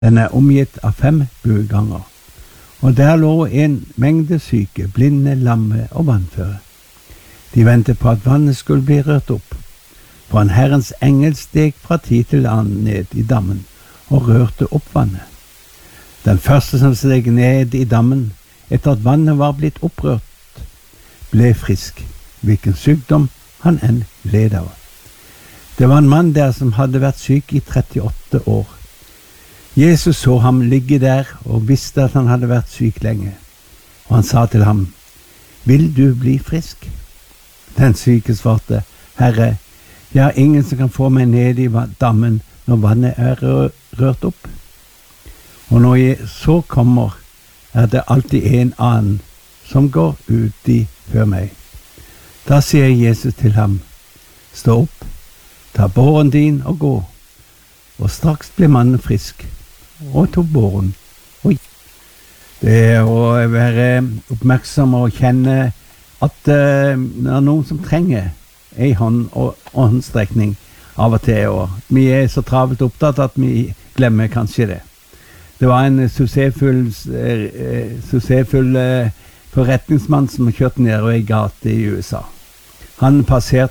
Den omgitt av 5 buganger, og der lå en mengde syke, blinde, lamme og vannføre. De ventet på at vannet skulle bli rørt opp, for en Herrens engel steg fra tid til annen ned i dammen og rørte opp vannet. Den første som steg ned i dammen etter at vannet var blitt opprørt, ble frisk, hvilken sykdom han enn led av. Det var en mann der som hadde vært syk i 38 år. Jesus så ham ligge der og visste at han hadde vært syk lenge, og han sa til ham, «Vil du bli frisk?» Den syke svarte, «Herre, jeg har ingen som kan få meg ned i dammen når vannet rørt opp. Og når jeg så kommer, det alltid en annen som går uti før meg.» Da sier Jesus til ham, «Stå opp, ta båren din og gå.» Og straks ble mannen frisk, og tok båren. Det er å være oppmerksom og kjenne at det er noen som trenger en hånd og håndstrekning av og til, og vi er så travelt opptatt at vi glemmer kanskje det. Det var en suksessfull forretningsmann som kjørte ned i gata i USA. Han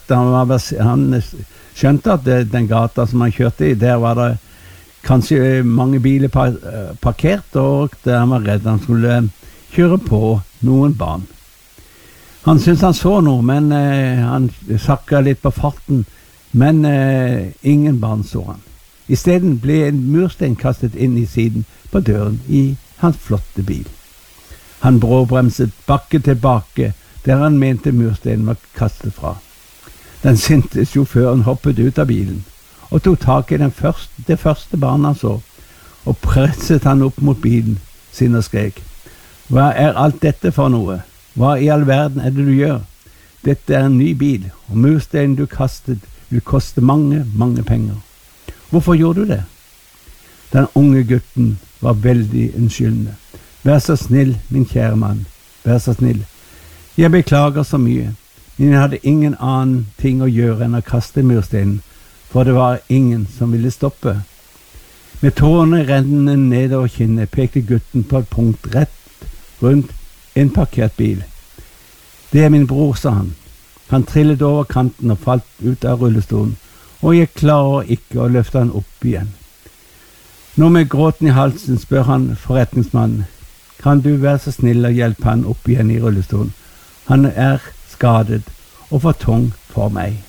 skjønte at den gata som han kjørte i, der var det kanskje mange biler parkert, og der han var redd han skulle kjøre på noen barn. Han syntes han så noe, men han sakket litt på farten, men ingen barn så han. I stedet ble en murstein kastet inn i siden på døren i hans flotte bil. Han bråbremset bakke tilbake, der han mente mursteinen var kastet fra. Den sinte sjåføren hoppet ut av bilen, og tok tak i det første barnet han så, og presset han opp mot bilen sin og skrek, «Hva er alt dette for noe? Hva i all verden er det du gjør? Dette er en ny bil, og mursteinen du kastet vil koste mange, mange penger. Hvorfor gjorde du det?» Den unge gutten var veldig unnskyldende. «Vær så snill, min kjære mann, vær så snill. Jeg beklager så mye, men jeg hadde ingen annen ting å gjøre enn å kaste mursteinen, for det var ingen som ville stoppe.» Med tårene rennende nedover kinnet pekte gutten på et punkt rett rundt en parkert bil. «Det er min bror», sa han. Han trillet over kanten og falt ut av rullestolen, og jeg klarer ikke å løfte han opp igjen. Nå med gråten i halsen spør han forretningsmannen, «Kan du være så snill å hjelpe han opp igjen i rullestolen? Han er skadet og for tung for meg.»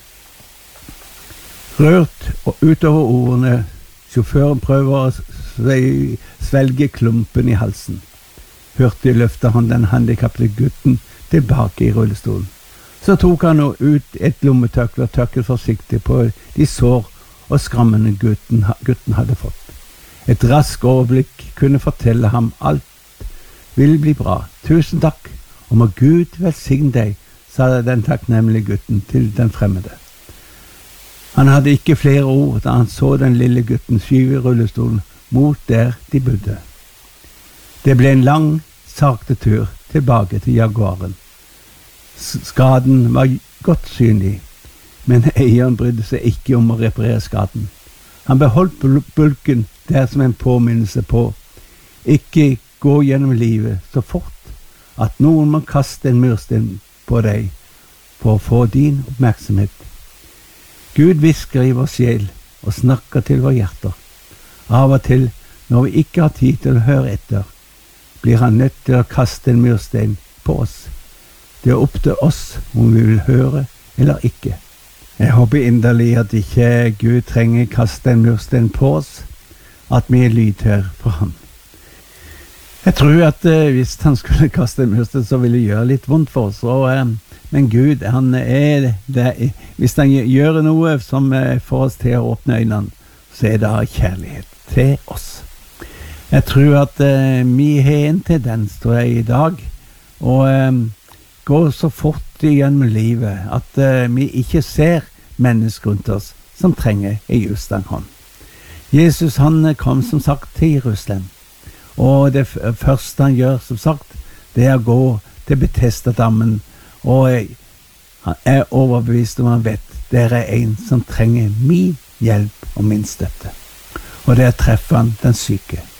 Rørt og utover ordene, sjåføren prøver å svelge klumpen i halsen. Hurtig løfter han den handikappede gutten tilbake i rullestolen. Så tok han nå ut et lommetørkle og tørket forsiktig på de sår og skrammene gutten hadde fått. Et rask overblikk kunne fortelle ham alt vil bli bra. «Tusen takk, og må Gud velsigne deg», sa den takknemlige gutten til den fremmede. Han hadde ikke flere ord da han så den lille gutten skyve rullestolen mot der de bodde. Det ble en lang, sakte tur tilbake til Jaguaren. Skaden var godt synlig, men eieren brydde seg ikke om å reparere skaden. Han beholdt bulken der som en påminnelse på ikke gå gjennom livet så fort at noen må kaste en murstein på deg for å få din oppmerksomhet. Gud hvisker i vår sjel og snakker til våre hjerter. Av og til, når vi ikke har tid til å høre etter, blir han nødt til å kaste en murstein på oss. Det er opp til oss om vi vil høre eller ikke. Jeg håper inderlig at ikke Gud trenger kaste en murstein på oss, at vi er lydhør for ham. Jeg tror at hvis han skulle kaste en murstein, så ville det gjøre litt vondt for oss. Men Gud, han er det. Hvis han gjør noe som får oss til å åpne øynene, så er det kjærlighet til oss. Jeg tror at vi har en tendens, tror jeg, i dag, og går så fort gjennom livet at vi ikke ser mennesker rundt oss som trenger en utstrakt hånd. Jesus, han kom som sagt til Jerusalem, og det første han gjør, som sagt, det er å gå til Betesda-dammen, og han er overbevist om han vet det er en som trenger min hjelp og min støtte. og der treffer han den syke.